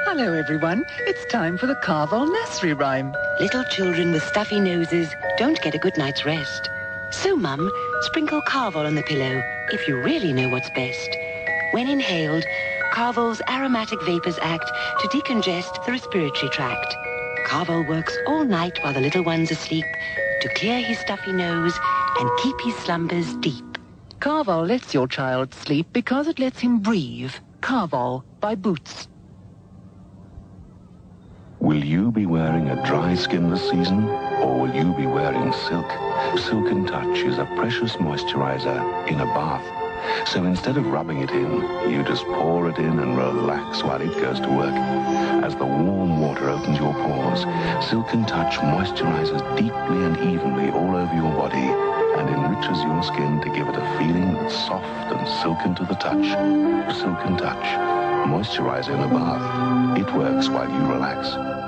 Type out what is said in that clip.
Hello, everyone. It's time for the Carvel nursery rhyme. Little children with stuffy noses don't get a good night's rest. So, Mum, sprinkle Carvel on the pillow if you really know what's best. When inhaled, Carvel's aromatic vapors act to decongest the respiratory tract. Carvel works all night while the little one's asleep to clear his stuffy nose and keep his slumbers deep. Carvel lets your child sleep because it lets him breathe. Carvel by Boots. Will you be wearing a dry skin this season, or will you be wearing silk? Silk & Touch is a precious moisturizer in a bath. So instead of rubbing it in, you just pour it in and relax while it goes to work. As the warm water opens your pores, Silk & Touch moisturizes deeply and evenly all over your body and enriches your skin to give it a feeling that's soft and silken to the touch. Silk & Touch. Moisturizer in a bath. It works while you relax.